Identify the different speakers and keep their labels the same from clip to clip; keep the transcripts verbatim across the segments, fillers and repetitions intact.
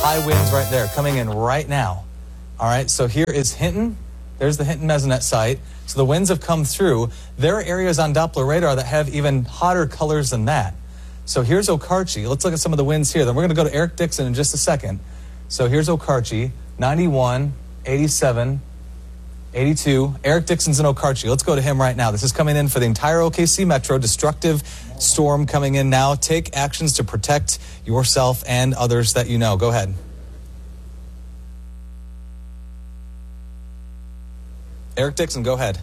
Speaker 1: high winds right there coming in right now. All right, so here is Hinton. There's the Hinton Mesonet site. So the winds have come through. There are areas on Doppler radar that have even hotter colors than that. So here's Okarche. Let's look at some of the winds here. Then we're going to go to Eric Dixon in just a second. So here's Okarche, ninety-one, eighty-seven, eighty-two. Eric Dixon's in Okarche. Let's go to him right now. This is coming in for the entire O K C Metro. Destructive storm coming in now. Take actions to protect yourself and others that you know. Go ahead. Eric Dixon, go ahead.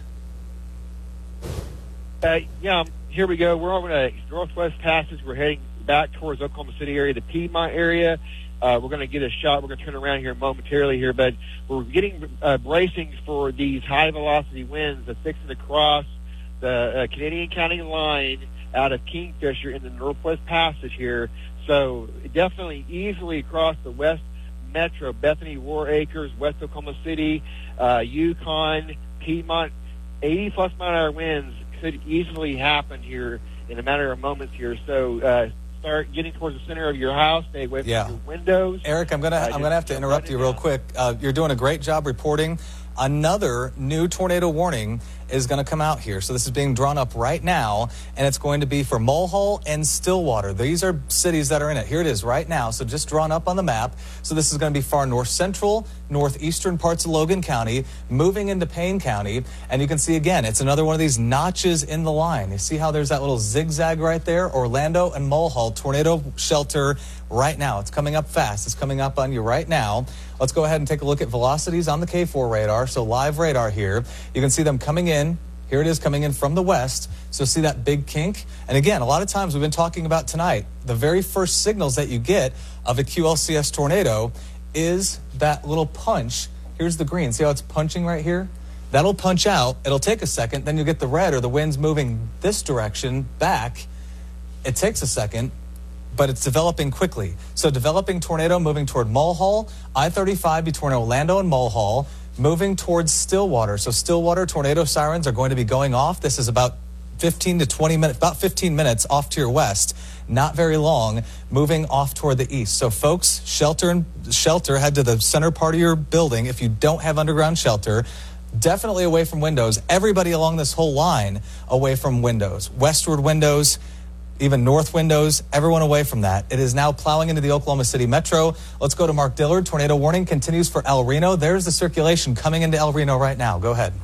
Speaker 2: Uh, yeah, here we go. We're over a Northwest Passage. We're heading back towards Oklahoma City area, the Piedmont area. Uh, we're going to get a shot. We're going to turn around here momentarily here, but we're getting uh, bracing for these high-velocity winds that's fixing to cross the uh, Canadian County line out of Kingfisher in the Northwest Passage here. So definitely easily across the West Metro, Bethany, War Acres, West Oklahoma City, uh, Yukon, Piedmont, eighty-plus mile-an-hour winds could easily happen here in a matter of moments here. So uh, start getting towards the center of your house. Stay away from
Speaker 1: yeah.
Speaker 2: your windows.
Speaker 1: Eric, I'm gonna uh, I'm gonna have to interrupt you real quick. Uh, you're doing a great job reporting. Another new tornado warning is going to come out here. So this is being drawn up right now, and it's going to be for Mulhall and Stillwater. These are cities that are in it. Here it is right now. So just drawn up on the map. So this is going to be far north central, northeastern parts of Logan County, moving into Payne County. And you can see again, it's another one of these notches in the line. You see how there's that little zigzag right there? Orlando and Mulhall, tornado shelter right now. It's coming up fast. It's coming up on you right now. Let's go ahead and take a look at velocities on the K four radar. So live radar here. You can see them coming in. Here it is coming in from the west. So see that big kink? And again, a lot of times we've been talking about tonight, the very first signals that you get of a Q L C S tornado is that little punch. Here's the green. See how it's punching right here? That'll punch out. It'll take a second. Then you'll get the red or the wind's moving this direction back. It takes a second, but it's developing quickly. So developing tornado moving toward Mulhall, I thirty-five between Orlando and Mulhall, moving towards Stillwater. So Stillwater tornado sirens are going to be going off. This is about fifteen to twenty minutes, about fifteen minutes off to your west. Not very long, moving off toward the east. So folks, shelter and shelter, head to the center part of your building. If you don't have underground shelter, definitely away from windows. Everybody along this whole line away from windows. Westward windows, even north windows, everyone away from that. It is now plowing into the Oklahoma City Metro. Let's go to Mark Dillard. Tornado warning continues for El Reno. There's the circulation coming into El Reno right now. Go ahead.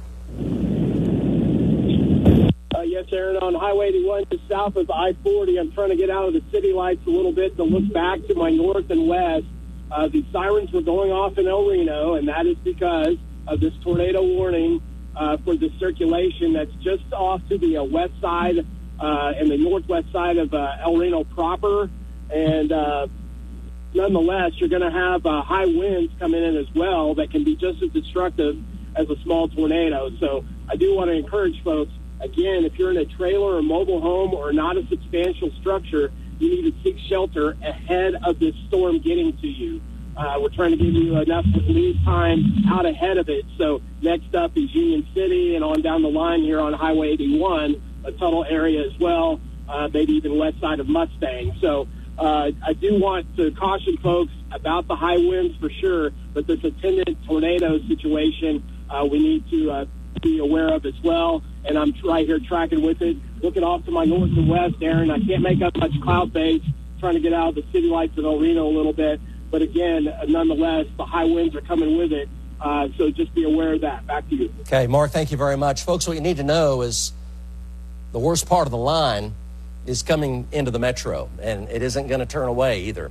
Speaker 3: Uh, yes, Aaron, on Highway eighty-one just south of I forty. I'm trying to get out of the city lights a little bit to look back to my north and west. Uh, the sirens were going off in El Reno, and that is because of this tornado warning uh, for the circulation that's just off to the uh, west side Uh, and the northwest side of uh, El Reno proper. And uh, nonetheless, you're going to have uh, high winds coming in as well that can be just as destructive as a small tornado. So I do want to encourage folks, again, if you're in a trailer or mobile home or not a substantial structure, you need to seek shelter ahead of this storm getting to you. Uh, we're trying to give you enough lead time out ahead of it. So next up is Union City and on down the line here on Highway eighty-one, a tunnel area as well, uh, maybe even west side of Mustang. So uh, I do want to caution folks about the high winds for sure, but this attendant tornado situation uh, we need to uh, be aware of as well. And I'm right here tracking with it, looking off to my north and west, Aaron. I can't make up much cloud base, trying to get out of the city lights of El Reno a little bit. But again, nonetheless, the high winds are coming with it. Uh, so just be aware of that. Back to you.
Speaker 4: Okay, Mark, thank you very much. Folks, what you need to know is the worst part of the line is coming into the metro, and it isn't going to turn away either.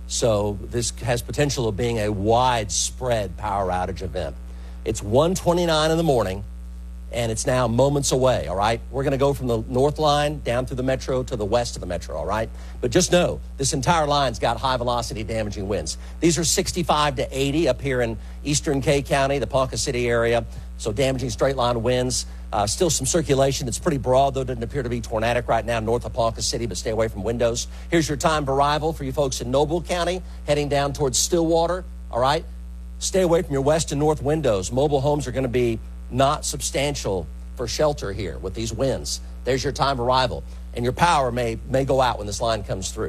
Speaker 4: So this has potential of being a widespread power outage event. It's one twenty-nine in the morning, and it's now moments away, all right? We're going to go from the north line down through the metro to the west of the metro, all right? But just know, this entire line's got high-velocity damaging winds. These are sixty-five to eighty up here in eastern K County, the Ponca City area, so damaging straight-line winds. Uh, still some circulation. It's pretty broad, though. Doesn't appear to be tornadic right now north of Ponca City, but stay away from windows. Here's your time of arrival for you folks in Noble County, heading down towards Stillwater, all right? Stay away from your west and north windows. Mobile homes are going to be not substantial for shelter here with these winds. There's your time of arrival. And your power may, may go out when this line comes through.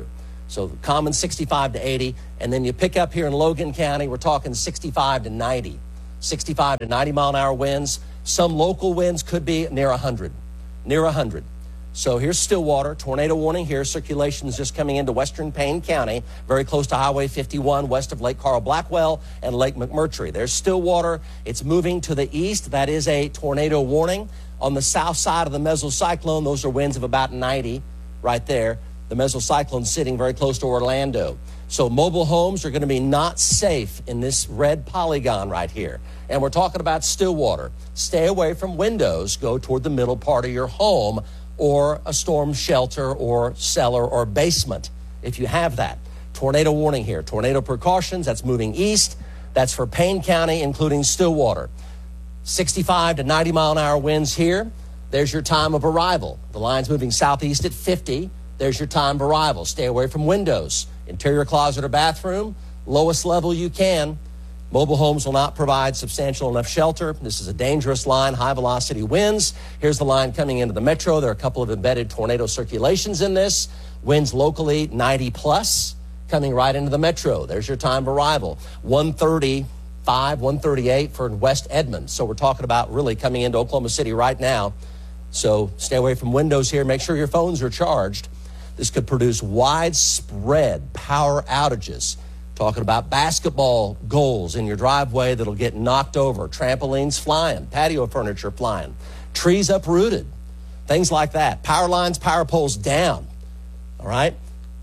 Speaker 4: So common sixty-five to eighty, and then you pick up here in Logan County, we're talking sixty-five to ninety. sixty-five to ninety mile an hour winds. Some local winds could be near one hundred, near one hundred. So here's Stillwater, tornado warning here. Circulation is just coming into western Payne County, very close to Highway fifty-one, west of Lake Carl Blackwell and Lake McMurtry. There's Stillwater. It's moving to the east. That is a tornado warning. On the south side of the mesocyclone, those are winds of about ninety right there. The mesocyclone sitting very close to Orlando. So mobile homes are going to be not safe in this red polygon right here. And we're talking about Stillwater. Stay away from windows. Go toward the middle part of your home or a storm shelter or cellar or basement if you have that. Tornado warning here. Tornado precautions. That's moving east. That's for Payne County, including Stillwater. sixty-five to ninety mile an hour winds here. There's your time of arrival. The line's moving southeast at fifty. There's your time of arrival. Stay away from windows. Interior closet or bathroom, lowest level you can. Mobile homes will not provide substantial enough shelter. This is a dangerous line, high velocity winds. Here's the line coming into the metro. There are a couple of embedded tornado circulations in this. Winds locally ninety plus, coming right into the metro. There's your time of arrival. one thirty-five, one thirty-eight for West Edmond. So we're talking about really coming into Oklahoma City right now. So stay away from windows here. Make sure your phones are charged. This could produce widespread power outages. Talking about basketball goals in your driveway that'll get knocked over, trampolines flying, patio furniture flying, trees uprooted, things like that. Power lines, power poles down, all right?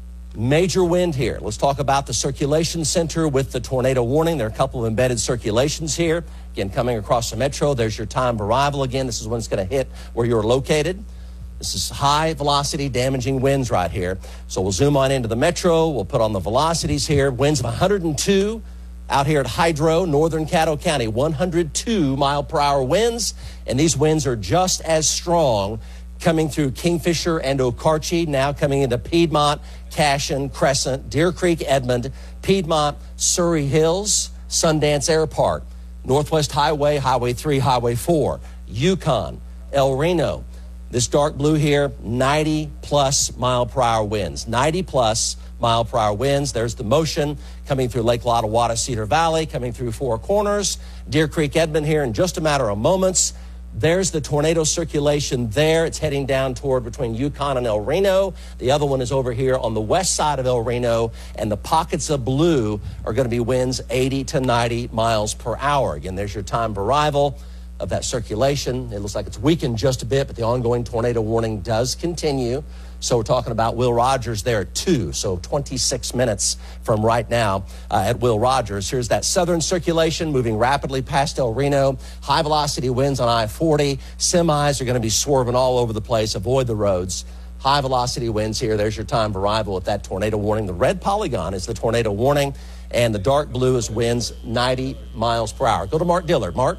Speaker 4: Major wind here. Let's talk about the circulation center with the tornado warning. There are a couple of embedded circulations here. Again, coming across the metro, there's your time of arrival. Again, this is when it's going to hit where you're located. This is high velocity damaging winds right here. So we'll zoom on into the metro. We'll put on the velocities here. Winds of one hundred two out here at Hydro, northern Caddo County, one hundred two mile per hour winds. And these winds are just as strong coming through Kingfisher and Okarche, now coming into Piedmont, Cashion, Crescent, Deer Creek, Edmond, Piedmont, Surrey Hills, Sundance Air Park, Northwest Highway, Highway three, Highway four, Yukon, El Reno. This dark blue here, ninety plus mile per hour winds, ninety plus mile per hour winds. There's the motion coming through Lake Lottawatta, Cedar Valley, coming through Four Corners, Deer Creek, Edmond here in just a matter of moments. There's the tornado circulation there. It's heading down toward between Yukon and El Reno. The other one is over here on the west side of El Reno, and the pockets of blue are going to be winds eighty to ninety miles per hour. Again, there's your time of arrival of that circulation. It looks like it's weakened just a bit, but the ongoing tornado warning does continue. So we're talking about Will Rogers there at two, so twenty-six minutes from right now uh, at Will Rogers. Here's that southern circulation moving rapidly past El Reno. High velocity winds on I forty. Semis are going to be swerving all over the place. Avoid the roads. High velocity winds here. There's your time of arrival with that tornado warning. The red polygon is the tornado warning, and the dark blue is winds ninety miles per hour. Go to Mark Dillard. Mark?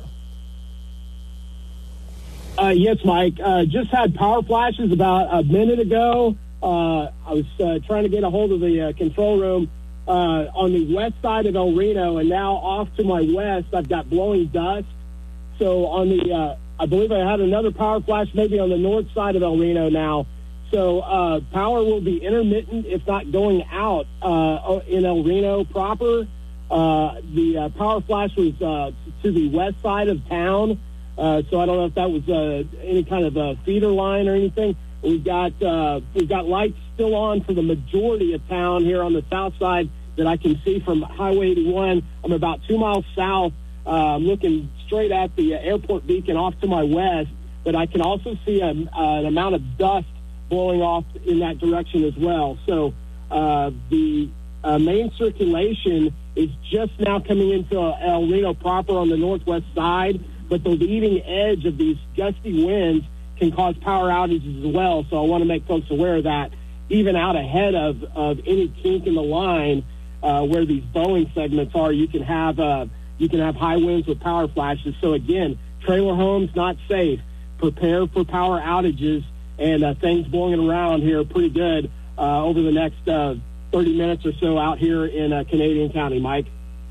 Speaker 3: Uh, yes, Mike. Uh, just had power flashes about a minute ago. Uh, I was uh, trying to get a hold of the uh, control room uh, on the west side of El Reno, and now off to my west, I've got blowing dust. So on the, uh, I believe I had another power flash maybe on the north side of El Reno now. So uh, power will be intermittent, if not going out uh, in El Reno proper. Uh, the uh, power flash was uh, to the west side of town. Uh, so I don't know if that was uh, any kind of a feeder line or anything. We've got uh, we've got lights still on for the majority of town here on the south side that I can see from Highway eighty-one. I'm about two miles south. Uh, I'm looking straight at the uh, airport beacon off to my west, but I can also see a, uh, an amount of dust blowing off in that direction as well. So uh, the uh, main circulation is just now coming into El Reno proper on the northwest side. But the leading edge of these gusty winds can cause power outages as well. So I want to make folks aware of that, even out ahead of, of any kink in the line uh, where these Boeing segments are. You can have uh, you can have high winds with power flashes. So again, trailer homes not safe. Prepare for power outages, and uh, things blowing around here pretty good uh, over the next uh, thirty minutes or so out here in uh, Canadian County. Mike.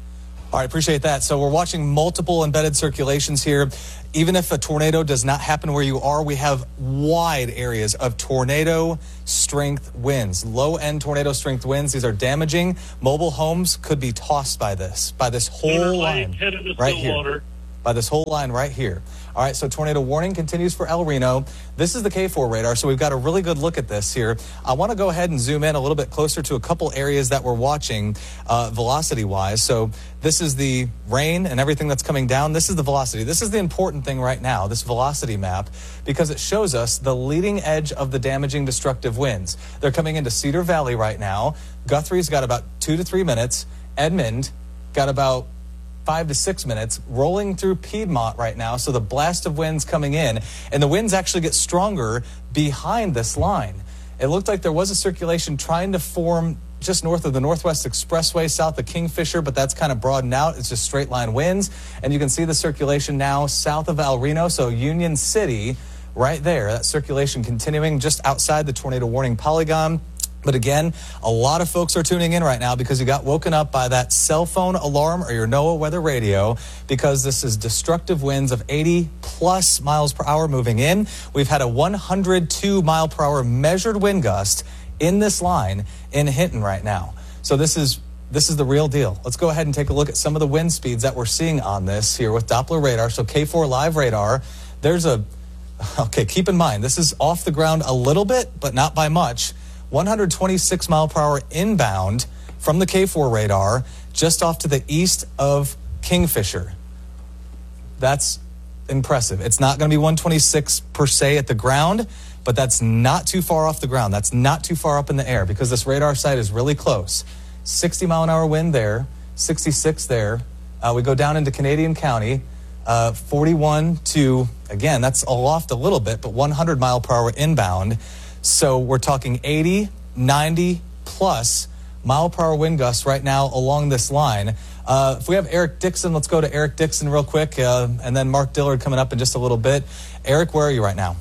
Speaker 1: All right, appreciate that. So we're watching multiple embedded circulations here. Even if a tornado does not happen where you are, we have wide areas of tornado strength winds, low-end tornado strength winds. These are damaging. Mobile homes could be tossed by this, by this whole line right here. By this whole line right here. All right, so tornado warning continues for El Reno. This is the K four radar, so we've got a really good look at this here. I want to go ahead and zoom in a little bit closer to a couple areas that we're watching uh, velocity-wise. So this is the rain and everything that's coming down. This is the velocity. This is the important thing right now, this velocity map, because it shows us the leading edge of the damaging, destructive winds. They're coming into Cedar Valley right now. Guthrie's got about two to three minutes. Edmond got about five to six minutes, rolling through Piedmont right now. So the blast of winds coming in, and the winds actually get stronger behind this line. It looked like there was a circulation trying to form just north of the Northwest Expressway, south of Kingfisher, but that's kind of broadened out. It's just straight line winds. And you can see the circulation now south of El Reno, so Union City right there. That circulation continuing just outside the tornado warning polygon. But again, a lot of folks are tuning in right now because you got woken up by that cell phone alarm or your NOAA weather radio, because this is destructive winds of eighty plus miles per hour moving in. We've had a one hundred two mile per hour measured wind gust in this line in Hinton right now. So this is this is the real deal. Let's go ahead and take a look at some of the wind speeds that we're seeing on this here with Doppler radar. So K four live radar, there's a, okay, keep in mind, this is off the ground a little bit, but not by much. one hundred twenty-six mile per hour inbound from the K four radar just off to the east of Kingfisher. That's impressive. It's not going to be one twenty-six per se at the ground, but that's not too far off the ground. That's not too far up in the air because this radar site is really close. sixty mile an hour wind there, sixty-six there. Uh, we go down into Canadian County, uh, forty-one to, again, that's aloft a little bit, but one hundred mile per hour inbound. So we're talking eighty, ninety plus mile per hour wind gusts right now along this line. Uh, if we have Eric Dixon, let's go to Eric Dixon real quick, uh, and then Mark Dillard coming up in just a little bit. Eric, where are you right now?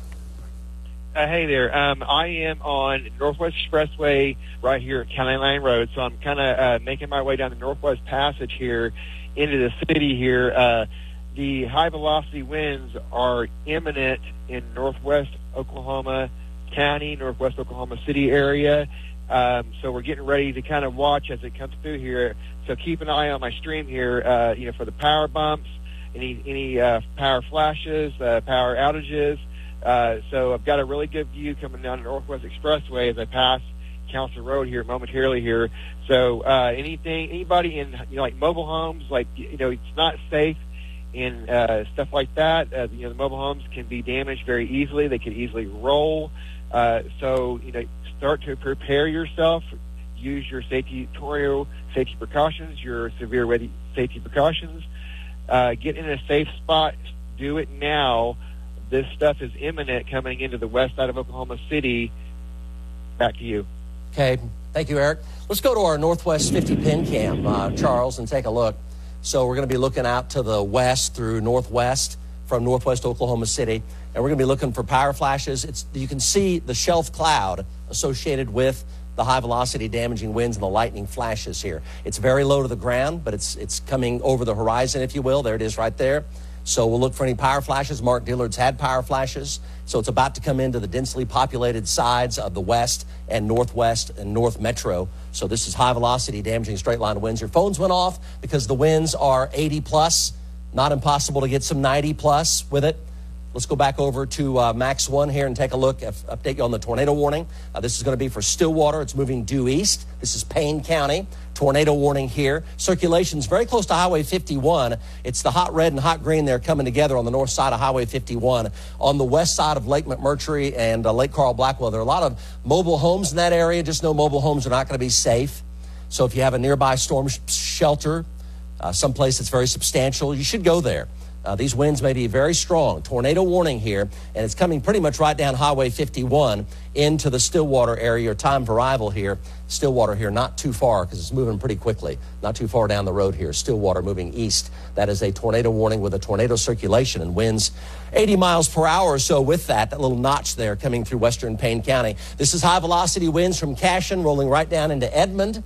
Speaker 2: Uh, hey there. Um, I am on Northwest Expressway right here at County Line Road, so I'm kind of uh, making my way down the Northwest Passage here into the city here. Uh, the high-velocity winds are imminent in northwest Oklahoma County, northwest Oklahoma City area. Um, so we're getting ready to kind of watch as it comes through here. So keep an eye on my stream here, uh, you know, for the power bumps, any any uh, power flashes, uh, power outages. Uh, so I've got a really good view coming down the Northwest Expressway as I pass Council Road here momentarily here. So uh, anything, anybody in, you know, like mobile homes, like, you know, it's not safe in uh, stuff like that. Uh, you know, the mobile homes can be damaged very easily. They can easily roll. Uh, so, you know, start to prepare yourself. Use your safety, tornado safety precautions, your severe weather safety precautions. Uh, get in a safe spot. Do it now. This stuff is imminent coming into the west side of Oklahoma City. Back to you.
Speaker 4: Okay. Thank you, Eric. Let's go to our Northwest fifty pin cam, uh, Charles, and take a look. So we're going to be looking out to the west through northwest from northwest Oklahoma City, and we're going to be looking for power flashes. It's, you can see the shelf cloud associated with the high-velocity damaging winds and the lightning flashes here. It's very low to the ground, but it's it's coming over the horizon, if you will. There it is right there. So we'll look for any power flashes. Mark Dillard's had power flashes. So it's about to come into the densely populated sides of the west and northwest and north metro. So this is high-velocity damaging straight-line winds. Your phones went off because the winds are eighty plus. Not impossible to get some ninety plus with it. Let's go back over to uh, Max one here and take a look, F- update you on the tornado warning. Uh, this is going to be for Stillwater. It's moving due east. This is Payne County. Tornado warning here. Circulation's very close to Highway fifty-one. It's the hot red and hot green there coming together on the north side of Highway fifty-one. On the west side of Lake McMurtry and uh, Lake Carl Blackwell, there are a lot of mobile homes in that area. Just know mobile homes are not going to be safe. So if you have a nearby storm sh- shelter, uh, someplace that's very substantial, you should go there. Uh, these winds may be very strong. Tornado warning here, and it's coming pretty much right down Highway fifty-one into the Stillwater area. Your time of arrival here, Stillwater here, not too far because it's moving pretty quickly. Not too far down the road here. Stillwater moving east. That is a tornado warning with a tornado circulation and winds eighty miles per hour or so with that. That little notch there coming through western Payne County. This is high velocity winds from Cashion rolling right down into Edmond.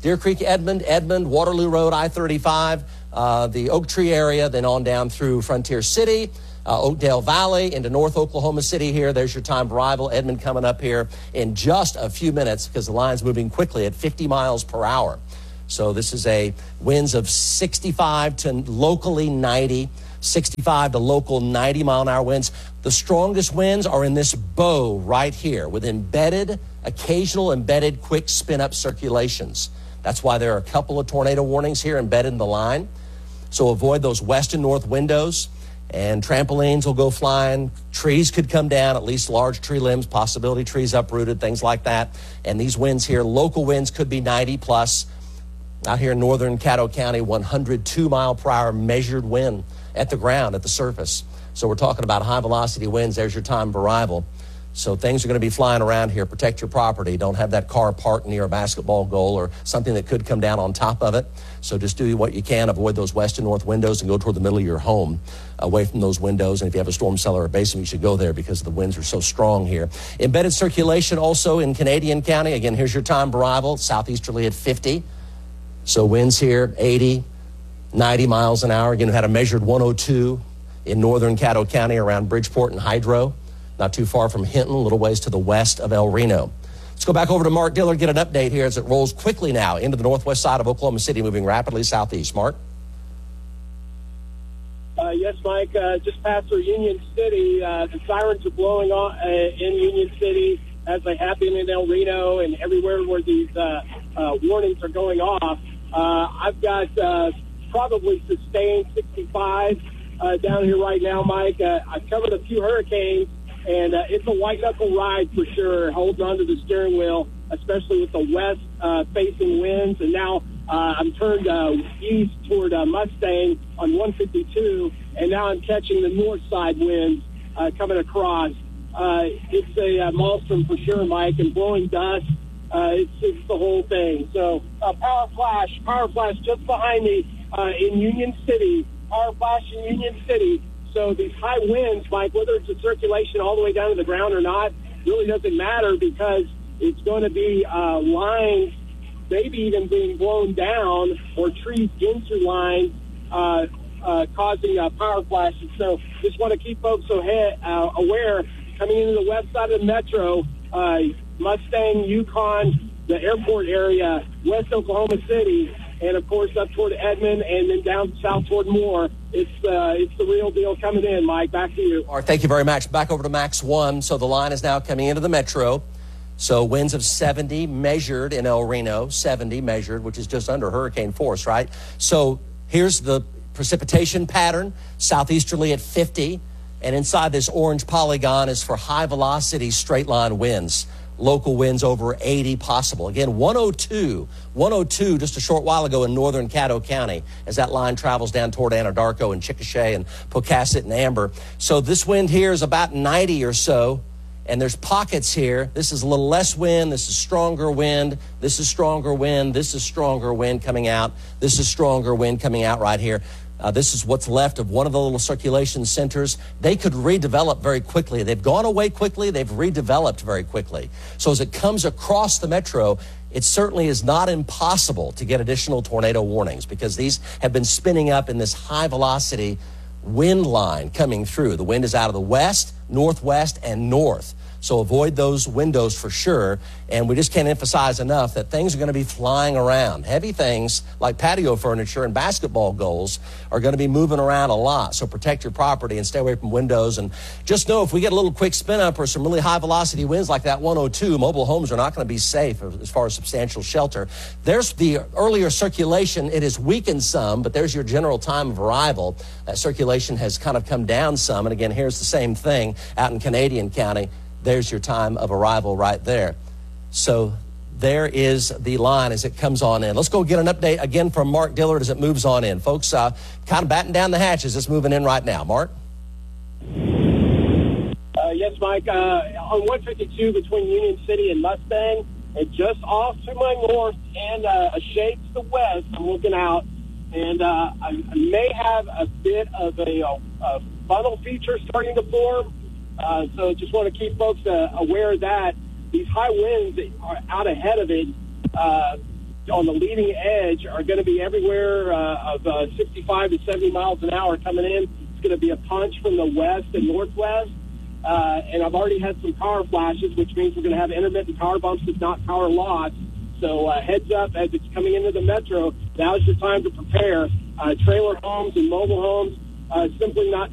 Speaker 4: Deer Creek, Edmond, Edmond, Waterloo Road, I thirty-five, uh, the Oak Tree area, then on down through Frontier City, uh, Oakdale Valley, into North Oklahoma City here. There's your time of arrival. Edmond coming up here in just a few minutes because the line's moving quickly at fifty miles per hour. So this is a winds of sixty-five to locally ninety, sixty-five to local ninety mile an hour winds. The strongest winds are in this bow right here with embedded, occasional embedded quick spin up circulations. That's why there are a couple of tornado warnings here embedded in the line. So avoid those west and north windows, and trampolines will go flying. Trees could come down, at least large tree limbs, possibility trees uprooted, things like that. And these winds here, local winds could be ninety plus. Out here in northern Caddo County, one hundred two mile per hour measured wind at the ground, at the surface. So we're talking about high velocity winds. There's your time of arrival. So things are going to be flying around here. Protect your property. Don't have that car parked near a basketball goal or something that could come down on top of it. So just do what you can. Avoid those west and north windows and go toward the middle of your home, away from those windows. And if you have a storm cellar or basement, you should go there because the winds are so strong here. Embedded circulation also in Canadian County. Again, here's your time of arrival. Southeasterly at fifty. So winds here, eighty, ninety miles an hour. Again, we had a measured one oh two in northern Caddo County around Bridgeport and Hydro. Not too far from Hinton, a little ways to the west of El Reno. Let's go back over to Mark Dillard, get an update here as it rolls quickly now into the northwest side of Oklahoma City, moving rapidly southeast. Mark?
Speaker 3: Uh, yes, Mike, uh, just past through Union City, uh, the sirens are blowing on, uh, in Union City as they have been in El Reno and everywhere where these uh, uh, warnings are going off. Uh, I've got uh, probably sustained sixty-five uh, down here right now, Mike. Uh, I've covered a few hurricanes. And uh, it's a white-knuckle ride for sure, holding onto the steering wheel, especially with the west-facing uh, winds. And now uh, I'm turned uh, east toward uh, Mustang on one fifty-two, and now I'm catching the north side winds uh, coming across. Uh, it's a uh, maelstrom for sure, Mike, and blowing dust. Uh, it's, it's the whole thing. So uh, power flash, power flash just behind me uh, in Union City, power flash in Union City. So these high winds, Mike, whether it's a circulation all the way down to the ground or not, really doesn't matter because it's going to be uh, lines, maybe even being blown down or trees into lines, uh, uh, causing uh, power flashes. So just want to keep folks ahead, uh, aware coming into the west side of the metro, uh, Mustang, Yukon, the airport area, west Oklahoma City, and, of course, up toward Edmond and then down south toward Moore. It's uh, it's the real deal coming in, Mike. Back to you.
Speaker 4: All right, thank you very much. Back over to Max one. So the line is now coming into the metro. So winds of seventy measured in El Reno, seventy measured, which is just under hurricane force, right? So here's the precipitation pattern, southeasterly at fifty. And inside this orange polygon is for high-velocity straight-line winds. Local winds over eighty possible. Again, one oh two, one oh two just a short while ago in northern Caddo County as that line travels down toward Anadarko and Chickasha and Pocasset and Amber. So this wind here is about ninety or so, and there's pockets here. This is a little less wind. This is stronger wind. This is stronger wind. This is stronger wind coming out. This is stronger wind coming out right here. Uh, this is what's left of one of the little circulation centers. They could redevelop very quickly. They've gone away quickly. They've redeveloped very quickly. So as it comes across the metro, it certainly is not impossible to get additional tornado warnings because these have been spinning up in this high velocity wind line coming through. The wind is out of the west, northwest, and north. So avoid those windows for sure. And we just can't emphasize enough that things are going to be flying around. Heavy things like patio furniture and basketball goals are going to be moving around a lot. So protect your property and stay away from windows. And just know if we get a little quick spin up or some really high velocity winds like that one oh two, mobile homes are not going to be safe as far as substantial shelter. There's the earlier circulation. It has weakened some, but there's your general time of arrival. That circulation has kind of come down some. And again, here's the same thing out in Canadian County. There's your time of arrival right there. So there is the line as it comes on in. Let's go get an update again from Mark Dillard as it moves on in. Folks, uh, kind of batting down the hatches. It's moving in right now. Mark?
Speaker 3: Uh, yes, Mike. Uh, on one fifty-two between Union City and Mustang, and just off to my north and uh, a shade to the west, I'm looking out, and uh, I, I may have a bit of a, a, a funnel feature starting to form. Uh, so just want to keep folks uh, aware of that. These high winds are out ahead of it. Uh, on the leading edge are going to be everywhere uh, of uh, sixty-five to seventy miles an hour coming in. It's going to be a punch from the west and northwest. Uh, and I've already had some power flashes, which means we're going to have intermittent power bumps, if not power loss. So uh, heads up as it's coming into the metro. Now's your time to prepare. Uh, trailer homes and mobile homes, uh, simply not